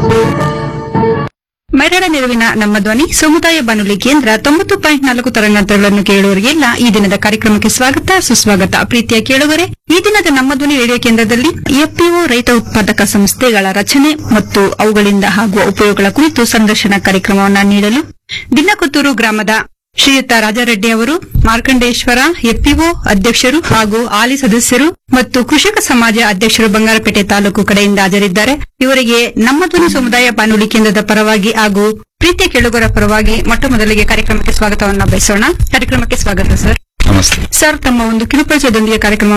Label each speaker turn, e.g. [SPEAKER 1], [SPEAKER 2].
[SPEAKER 1] ಮರಳ ನೆರವಿನ ನಮ್ಮ ಧ್ವನಿ ಸಮುದಾಯ ಬಾನುಲಿ ಕೇಂದ್ರ 90.4 ತರಂಗಾಂತರಗಳನ್ನು ಕೇಳುವವರಿಗೆಲ್ಲ ಈ ದಿನದ ಕಾರ್ಯಕ್ರಮಕ್ಕೆ ಸ್ವಾಗತ ಸುಸ್ವಾಗತ. ಪ್ರೀತಿಯ ಕೇಳುವರೆ, ಈ ದಿನದ ನಮ್ಮ ಧ್ವನಿ ರೇಡಿಯೋ ಕೇಂದ್ರದಲ್ಲಿ ಎಫ್ಪಿಒ ರೈತ ಉತ್ಪಾದಕ ಸಂಸ್ಥೆಗಳ ರಚನೆ ಮತ್ತು ಅವುಗಳಿಂದ ಆಗುವ ಉಪಯೋಗಗಳ ಕುರಿತು ಸಂದರ್ಶನ ಕಾರ್ಯಕ್ರಮವನ್ನು ನೀಡಲು ದಿನಕೊತ್ತೂರು ಗ್ರಾಮದ ಶ್ರೀಯುತ ರಾಜಾರೆಡ್ಡಿ ಅವರು, ಮಾರ್ಕಂಡೇಶ್ವರ ಎಫ್ಪಿಒ ಅಧ್ಯಕ್ಷರು ಹಾಗೂ ಹಾಲಿ ಸದಸ್ಯರು ಮತ್ತು ಕೃಷಿಕ ಸಮಾಜ ಅಧ್ಯಕ್ಷರು ಬಂಗಾರಪೇಟೆ ತಾಲೂಕು ಕಡೆಯಿಂದ ಹಾಜರಿದ್ದಾರೆ. ಇವರಿಗೆ ನಮ್ಮ ಧ್ವನಿ ಸಮುದಾಯ ಬಾನುಲಿ ಕೇಂದ್ರದ ಪರವಾಗಿ ಹಾಗೂ ಪ್ರೀತಿಯ ಕೇಳುಗರ ಪರವಾಗಿ ಮೊಟ್ಟ ಮೊದಲಿಗೆ ಕಾರ್ಯಕ್ರಮಕ್ಕೆ ಸ್ವಾಗತವನ್ನು ಬಯಸೋಣ. ಕಾರ್ಯಕ್ರಮಕ್ಕೆ ಸ್ವಾಗತ ಸರ್.
[SPEAKER 2] ನಮಸ್ತೆ
[SPEAKER 1] ಸರ್, ತಮ್ಮ ಒಂದು ಕಿರುಪರಿಚಯದೊಂದಿಗೆ ಕಾರ್ಯಕ್ರಮ